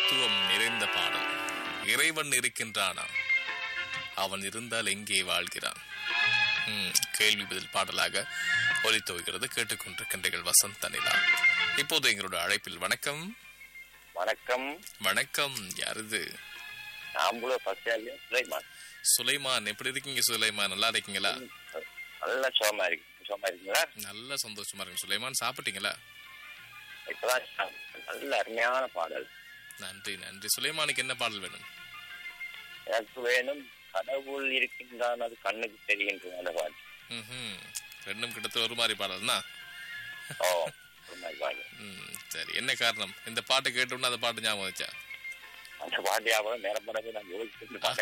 தத்துவம் நிறைந்த பாடல். இறைவன் இருக்கின்றானா? அவன் இருந்தால் எங்கே வாழ்கிறான்? கேள்வி பதில் பாடலாக ஒலித்துவகிறது. கேட்டுக்கொண்டிருக்கின்றீர்கள் வசந்த் அனிலா. இப்போது எங்களோட அழைப்பில் வணக்கம். வணக்கம். வணக்கம். யாருது? சுலைமான். சுலைமான், எப்படி இருக்கீங்க சுலைமான்? நல்லா இருக்கீங்களா? நல்ல சோமா இருக்கீங்களா? நல்ல சந்தோஷமா இருக்கு சுலைமான். சாப்பிட்டீங்களா? இப்பதான் நல்ல அருமையான பாடல். நன்றி நன்றி. சுலைமானுக்கு என்ன பாடல் வேணும்? எனக்கு வேணும் கடவுள் இருக்கின்றான் அது கண்ணுக்கு தெரிகின்ற அந்த பாட்டு. ரெண்டும் கிட்டத்தட்ட ஒரு மாதிரி பாடல் தான். சரி, என்ன காரணம்? இந்த பாட்டு கேட்டோம்னா அந்த பாட்டு ஞாபகம் வச்சா? அந்த பாட்டு ஞாபகம் நேரம் நான் யோசிச்சு பாட்டை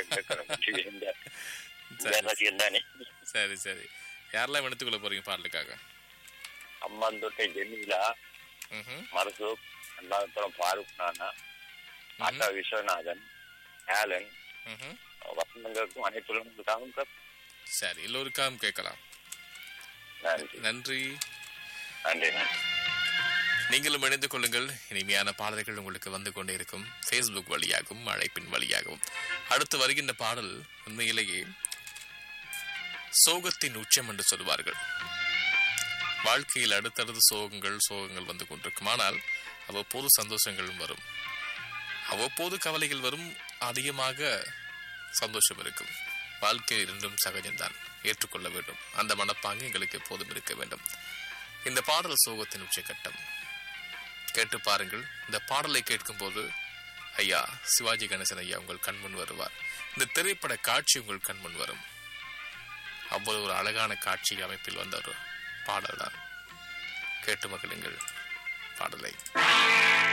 கேட்கறேன். சரி சரி. யாரெல்லாம் எடுத்துக்கொள்ள போறீங்க பாடலுக்காக? அம்மாந்தோட்டை ஜெமீலா, மருசூப், அண்ணாபுரம் ஃபாரூக் நானா, ஆட்டா விஸ்வநாதன், ஆலன், வசந்தங்களுக்கும் அனைத்து. சரி, எல்லோருக்காகவும் கேட்கலாம். நன்றி நன்றி நன்றி. நீங்களும் இணைந்து கொள்ளுங்கள். இனிமையான பாடல்கள் உங்களுக்கு வந்து கொண்டே இருக்கும். Facebook வழியாகவும் அழைப்பின் வழியாகவும். அடுத்து வருகின்ற பாடல் உண்மையிலேயே சோகத்தின் உச்சம் என்று சொல்வார்கள். வாழ்க்கையில் அடுத்தடுத்து சோகங்கள் வந்து கொண்டிருக்கும். ஆனால் அவ்வப்போது சந்தோஷங்களும் வரும், அவ்வப்போது கவலைகள் வரும், அதிகமாக சந்தோஷம் இருக்கும். வாழ்க்கை இரண்டும் சகஜம்தான், ஏற்றுக்கொள்ள வேண்டும். அந்த மனப்பாங்கு எங்களுக்கு எப்போதும் இருக்க வேண்டும். இந்த பாடல் சோகத்தின் உச்சக்கட்டம். கேட்டு பாருங்கள். இந்த பாடலை கேட்கும் போது ஐயா சிவாஜி கணேசன் ஐயா உங்கள் கண்முன் வருவார். இந்த திரைப்பட காட்சி உங்கள் கண்முன் வரும். அவ்வளவு ஒரு அழகான காட்சி அமைப்பில் வந்த ஒரு பாடல் தான். கேட்டு மகிழுங்கள் பாடலை.